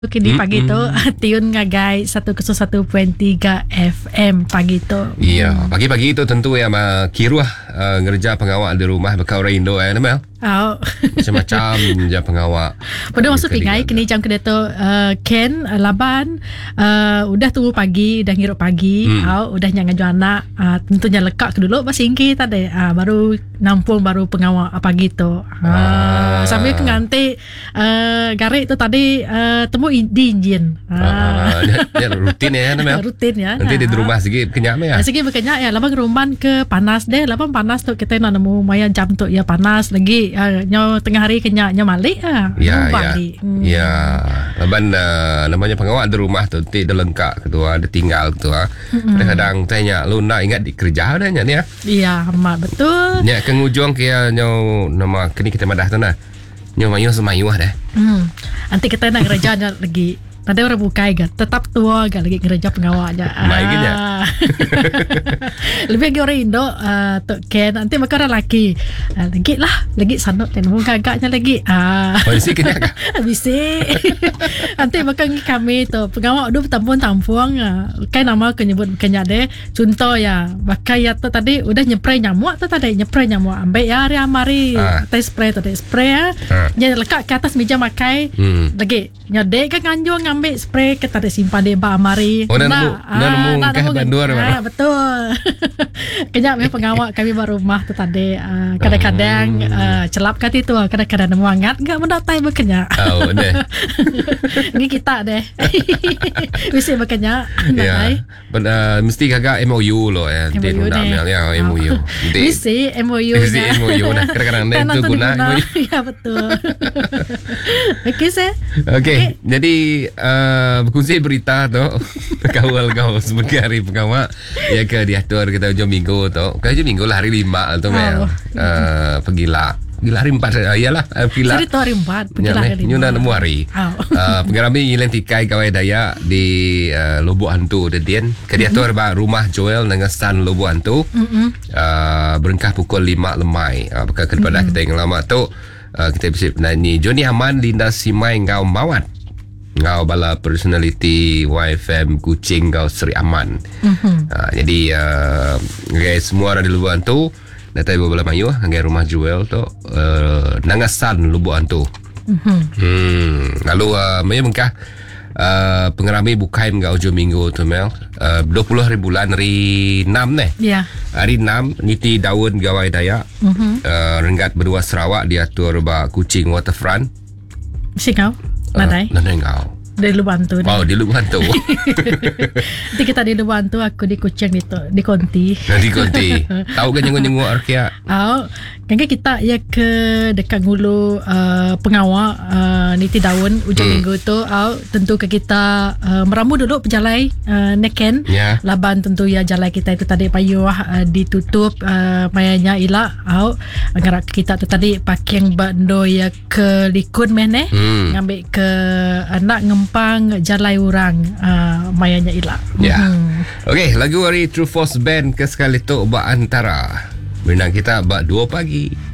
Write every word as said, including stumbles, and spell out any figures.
Kini Mm-mm. pagi tu tune ngagai seratus satu perpuluhan tiga F M pagi tu. Ya, pagi-pagi itu tentu yang uh, kiruah uh, ngerja pengawal di rumah bekau Indo eh Mel. Oh. Macam-macam ngerja pengawal. Pada masuk pingai kini jam kedua tu uh, Ken uh, Laban uh, udah tunggu pagi, udah ngirup pagi, hmm. uh, udah nyangan jo anak, uh, tentunya lekak ke dulu pas singki tadi uh, baru nampung baru pengawal uh, pagi tu. Uh, Ah. Sambil ke nganti uh, garik tu tadi uh, temu di Injin. Uh. Ah, dia, dia rutin ya Mel. Rutin ya. Nanti di rumah sikit kenyap ya. Segi berkenyak ya, labang ruman ke panas deh, labang panas tu kita nak nemu maya jam tu ya panas lagi, uh, nyo tengah hari kenyak nyo malik ah. Ya, ya. Balik. Hmm. Ya. Laban uh, namanya pengawal di rumah tu nanti dah lengkap ketua, ada tinggal ketua. Mm-mm. Kadang-kadang tanya lu nak ingat di kerja dah nya ni ya. Iya, amat betul. Nya ke ngujung kia nyo nama kini kita madah tu nah. Nyo mayu semayuah dah. Hmm. Nanti kita nak kerja lagi. Nanti orang bukai kan, tetap tua kan lagi kerja pengawalnya. Baik kan ya? Lebih lagi orang Indo, uh, tu Ken. Nanti mereka orang lelaki. Uh, lagi lah, lagi sanuk dan muka agaknya lagi. Ah. Oh, isi kena kah? Bisa. Nanti mereka kami tu pengawal tu tampung-tampung. Kan nama aku nyebut bukannya deh. Contoh ya, pakai ya tu tadi udah nyepray nyamuk tu tadi nyepray nyamuk. Ambil ya hari amari, Ah. tadi spray tadi spray ya. Ah. Dia lekat ke atas meja makai. Hmm. Lagi nyodek ke kanjung ambil spray ke tadi simpan di bawah amari. Oh, nak nemu- nak nemu ke banduar ah, betul. Kenyak memang pengawal kami baru rumah tu tadi uh, kadang-kadang Oh. uh, celap kat itu kadang-kadang nemu hangat enggak mendatai berkenyak. Oh, deh. Ini kita deh. Mesti berkenyak. Ya. But, uh, mesti kagak M O U loh ya. M O U Nanti deh. Mel ya M O U. Nanti Mesti M O U. Mesti M O U dah. Kadang-kadang dia tu guna M O U. Ya betul. Okey saya. Okey, jadi uh, berkongsi berita tu kawal kau sebagai hari pengawal ya ke diatur kita hujung minggu tu. Ke hujung minggu lah hari lima tu Mel. Oh. Uh, pergilah. Gila hari empat uh, iyalah uh, pila. Jadi tu hari empat pergi Ya, lah meh, hari nyu lima. nak nemu hari. Oh. Uh, pengerami ngilang tikai kawai daya di uh, Lubuk Hantu Dedian. Kediatur mm-hmm. rumah Joel dengan Stan Lubuk Hantu. Mm-hmm. Uh, berengkah pukul lima lemai. Uh, Bekal kepada mm-hmm. kita yang lama tu uh, kita bisa penyanyi Joni Aman, Linda Simai ngau mawat. Ngau bala personality Y F M Kucing ngau Seri Aman. Mm-hmm. Uh, jadi uh, guys semua orang di Lubuk Hantu datang beberapa mayu ngai rumah Joel tu uh, Nangasan Lubuk Hantu. Mm-hmm. Hmm, lalu uh, Maya mengkah uh, pengerami bukai enggak hujung minggu tu Mel. Uh, dua puluh hari bulan hari enam ni. Ya. Hari enam niti daun gawai daya. Mhm. Uh, Renggat berdua Sarawak diatur ba Kucing Waterfront. Si kau. Nadai. Uh, Nadai kau. Dari Lubang tu. Oh, di Lubuk Hantu. Nanti kita di Lubang tu aku di Kucing itu di Konti. Nanti konti. Tahu kan jenguk-jenguk Arkia? Oh, kan kita ya ke dekat Hulu uh, pengawal uh, niti daun ujung Hmm. minggu tu. Oh, tentu ke kita uh, meramu dulu pejalai uh, neken. Ya. Laban tentu ya jalai kita itu tadi payuh uh, ditutup uh, mayanya ilak. Oh, ngarak kita tu tadi pakai bando ya ke likun meneh. Hmm. Ngambil ke anak ngempang jalai orang uh, mayanya ilak. Ya. Hmm. Okey, lagu hari True Force Band ke sekali tu ba antara. Benang kita ba dua pagi.